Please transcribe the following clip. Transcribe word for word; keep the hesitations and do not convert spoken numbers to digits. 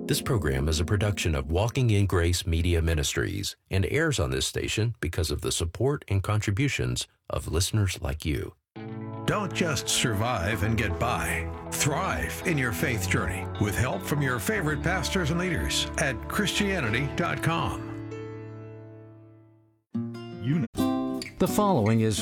This program is a production of Walking in Grace Media Ministries and airs on this station because of the support and contributions of listeners like you. Don't just survive and get by. Thrive in your faith journey with help from your favorite pastors and leaders at Christianity dot com. The following is